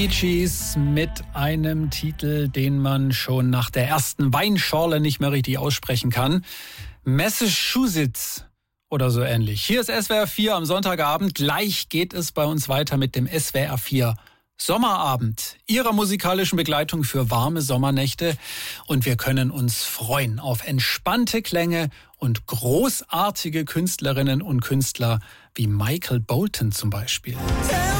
Bee Gees mit einem Titel, den man schon nach der ersten Weinschorle nicht mehr richtig aussprechen kann. Massachusetts oder so ähnlich. Hier ist SWR 4 am Sonntagabend. Gleich geht es bei uns weiter mit dem SWR 4 Sommerabend, Ihrer musikalischen Begleitung für warme Sommernächte. Und wir können uns freuen auf entspannte Klänge und großartige Künstlerinnen und Künstler wie Michael Bolton zum Beispiel.